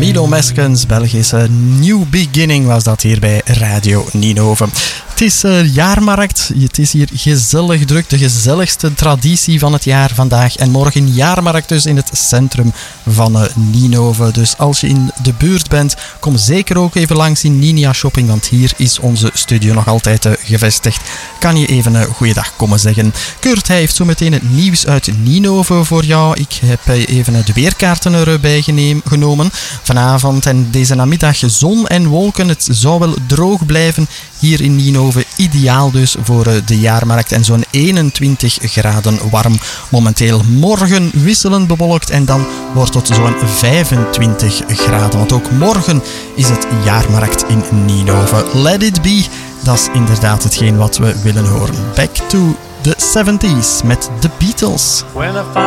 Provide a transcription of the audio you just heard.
Milo Meskens, Belgische New Beginning was dat hier bij Radio Ninove. Het is jaarmarkt, het is hier gezellig druk, de gezelligste traditie van het jaar vandaag en morgen jaarmarkt dus in het centrum van Ninove. Dus als je in de buurt bent, kom zeker ook even langs in Ninia Shopping, want hier is onze studio nog altijd gevestigd. Kan je even een goeiedag komen zeggen. Kurt, hij heeft zo meteen het nieuws uit Ninove voor jou. Ik heb even de weerkaarten erbij genomen. Vanavond en deze namiddag zon en wolken. Het zou wel droog blijven hier in Ninove. Ideaal dus voor de jaarmarkt en zo'n 21 graden warm. Momenteel morgen wisselend bewolkt en dan wordt het zo'n 25 graden. Want ook morgen is het jaarmarkt in Ninove. Let it be, dat is inderdaad hetgeen wat we willen horen. Back to the 70s met The Beatles.